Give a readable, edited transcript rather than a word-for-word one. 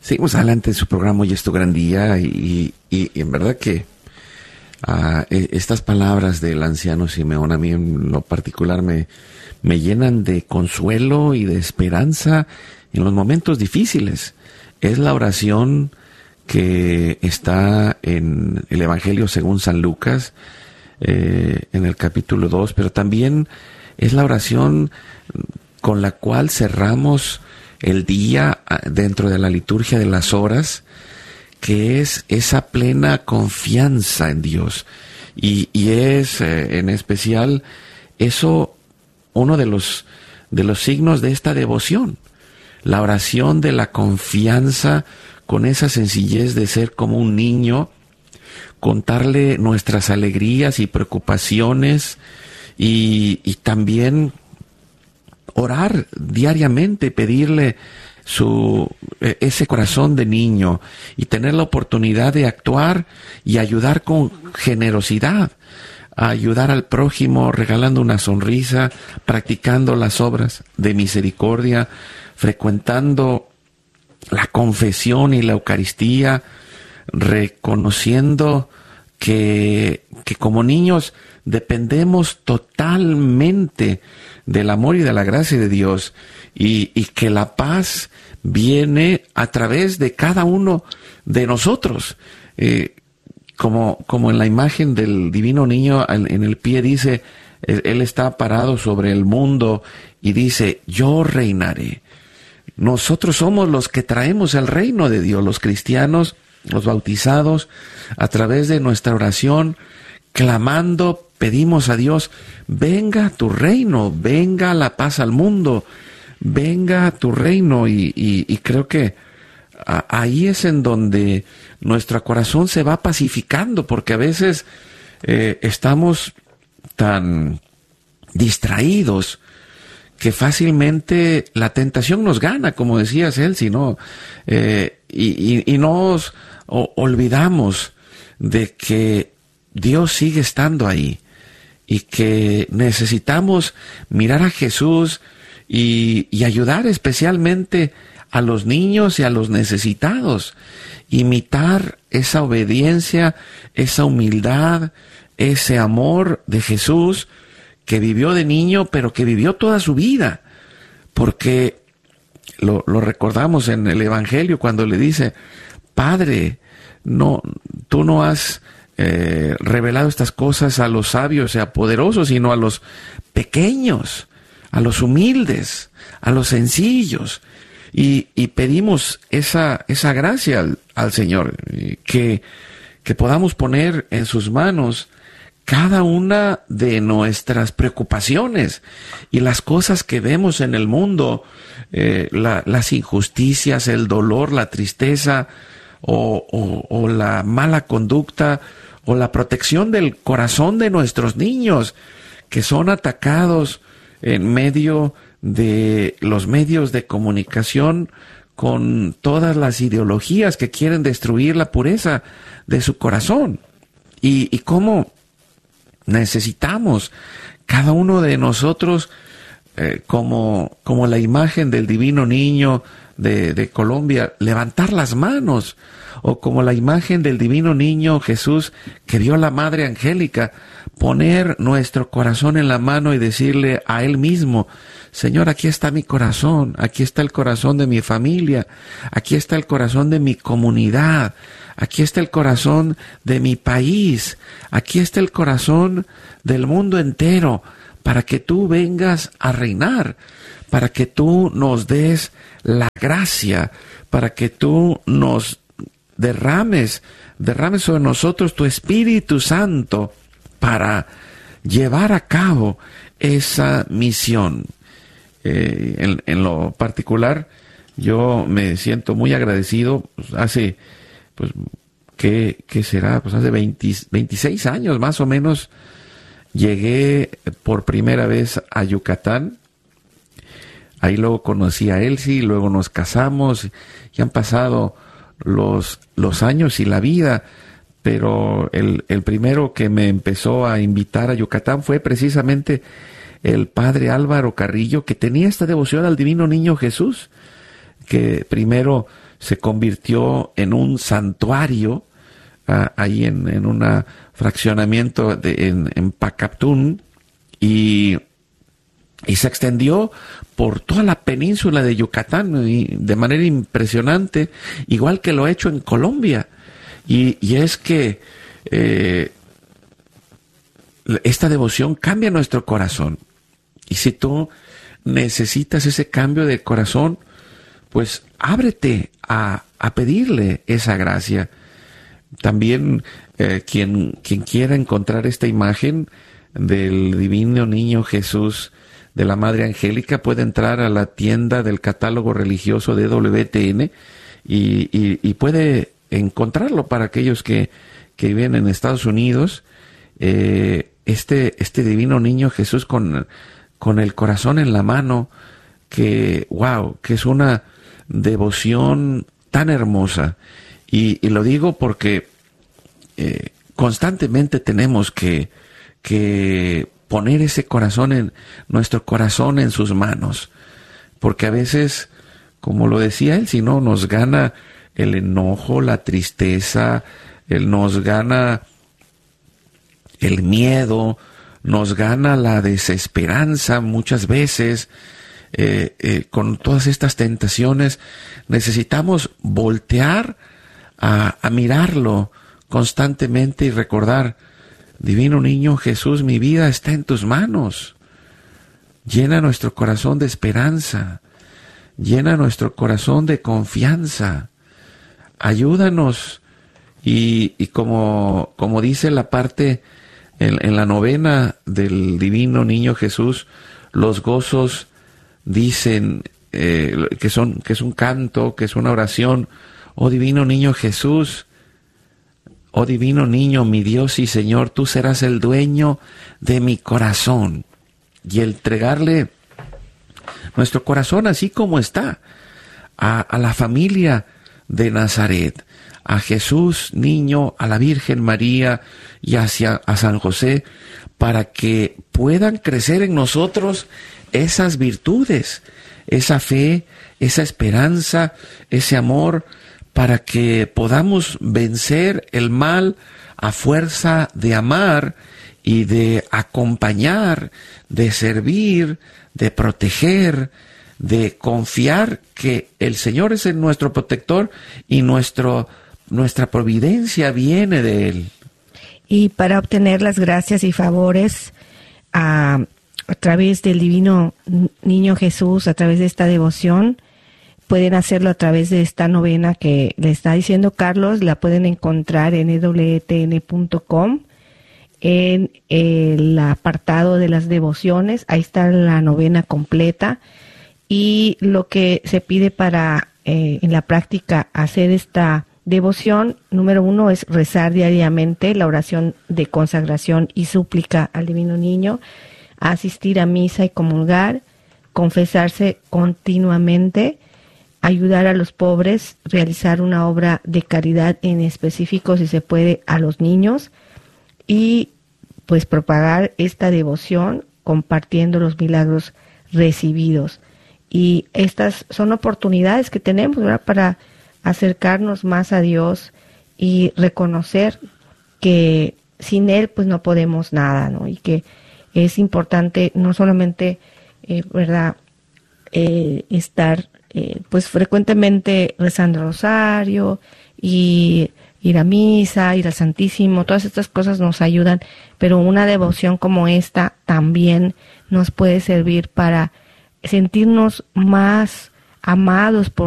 Seguimos adelante en su programa Hoy es tu gran día y en verdad que estas palabras del anciano Simeón a mí en lo particular me llenan de consuelo y de esperanza en los momentos difíciles. Es la oración que está en el Evangelio según San Lucas, en el capítulo 2, pero también es la oración con la cual cerramos el día dentro de la liturgia de las horas, que es esa plena confianza en Dios. Y es en especial eso uno de los signos de esta devoción, la oración de la confianza con esa sencillez de ser como un niño, contarle nuestras alegrías y preocupaciones y también orar diariamente, pedirle ese corazón de niño y tener la oportunidad de actuar y ayudar con generosidad, a ayudar al prójimo regalando una sonrisa, practicando las obras de misericordia, frecuentando la confesión y la Eucaristía, reconociendo que como niños dependemos totalmente del amor y de la gracia de Dios y que la paz viene a través de cada uno de nosotros. Como en la imagen del divino niño en el pie dice, él está parado sobre el mundo y dice, yo reinaré. Nosotros somos los que traemos el reino de Dios, los cristianos, los bautizados, a través de nuestra oración, clamando, pedimos a Dios, venga tu reino, venga la paz al mundo, venga tu reino. Y creo que ahí es en donde nuestro corazón se va pacificando, porque a veces estamos tan distraídos que fácilmente la tentación nos gana, como decía Celsi, ¿no? Y nos olvidamos de que Dios sigue estando ahí y que necesitamos mirar a Jesús y ayudar especialmente a los niños y a los necesitados, imitar esa obediencia, esa humildad, ese amor de Jesús que vivió de niño, pero que vivió toda su vida, porque lo recordamos en el Evangelio cuando le dice, Padre, tú no has revelado estas cosas a los sabios y a poderosos, sino a los pequeños, a los humildes, a los sencillos. Y pedimos esa gracia al Señor, que podamos poner en sus manos cada una de nuestras preocupaciones y las cosas que vemos en el mundo, las injusticias, el dolor, la tristeza o la mala conducta o la protección del corazón de nuestros niños que son atacados en medio de los medios de comunicación con todas las ideologías que quieren destruir la pureza de su corazón. Y cómo necesitamos cada uno de nosotros, como la imagen del divino niño de Colombia, levantar las manos, o como la imagen del divino niño Jesús que vio la Madre Angélica, poner nuestro corazón en la mano y decirle a Él mismo, Señor, aquí está mi corazón, aquí está el corazón de mi familia, aquí está el corazón de mi comunidad, aquí está el corazón de mi país, aquí está el corazón del mundo entero, para que tú vengas a reinar, para que tú nos des la gracia, para que tú nos derrames sobre nosotros tu Espíritu Santo para llevar a cabo esa misión. En lo particular, yo me siento muy agradecido. Hace, ¿qué será? Hace 26 años más o menos, llegué por primera vez a Yucatán. Ahí luego conocí a Elsie, luego nos casamos, y han pasado los años y la vida, pero el primero que me empezó a invitar a Yucatán fue precisamente el padre Álvaro Carrillo, que tenía esta devoción al divino niño Jesús, que primero se convirtió en un santuario ahí en un fraccionamiento en Pacaptún, y se extendió por toda la península de Yucatán y de manera impresionante, igual que lo ha hecho en Colombia. Y es que esta devoción cambia nuestro corazón. Y si tú necesitas ese cambio de corazón, pues ábrete a pedirle esa gracia. También quien quiera encontrar esta imagen del Divino Niño Jesús de la Madre Angélica puede entrar a la tienda del catálogo religioso de WTN y puede encontrarlo. Para aquellos que viven en Estados Unidos, este Divino Niño Jesús con el corazón en la mano, que es una devoción tan hermosa. Y lo digo porque constantemente tenemos que poner ese corazón nuestro corazón en sus manos, porque a veces, como lo decía él, si no, nos gana el enojo, la tristeza, nos gana el miedo, nos gana la desesperanza muchas veces. Con todas estas tentaciones necesitamos voltear a mirarlo constantemente y recordar: Divino Niño Jesús, mi vida está en tus manos. Llena nuestro corazón de esperanza, llena nuestro corazón de confianza, ayúdanos. Y como dice la parte en la novena del Divino Niño Jesús, los gozos dicen que es un canto, que es una oración: oh Divino Niño Jesús, oh Divino Niño, mi Dios y Señor, tú serás el dueño de mi corazón. Y entregarle nuestro corazón así como está a la familia de Nazaret, a Jesús niño, a la Virgen María y a San José, para que puedan crecer en nosotros esas virtudes, esa fe, esa esperanza, ese amor, para que podamos vencer el mal a fuerza de amar y de acompañar, de servir, de proteger, de confiar que el Señor es nuestro protector y nuestra providencia viene de Él. Y para obtener las gracias y favores a través del Divino Niño Jesús, a través de esta devoción, pueden hacerlo a través de esta novena que le está diciendo Carlos. La pueden encontrar en ewtn.com, en el apartado de las devociones. Ahí está la novena completa. Y lo que se pide para en la práctica hacer esta devoción, número 1, es rezar diariamente la oración de consagración y súplica al Divino Niño, asistir a misa y comulgar, confesarse continuamente, ayudar a los pobres, realizar una obra de caridad, en específico, si se puede, a los niños, y pues propagar esta devoción compartiendo los milagros recibidos. Y estas son oportunidades que tenemos, ¿verdad?, para acercarnos más a Dios y reconocer que sin Él pues no podemos nada, ¿no? Y que es importante no solamente, ¿verdad?, estar pues frecuentemente rezando el rosario y ir a misa, ir al Santísimo. Todas estas cosas nos ayudan, pero una devoción como esta también nos puede servir para sentirnos más amados por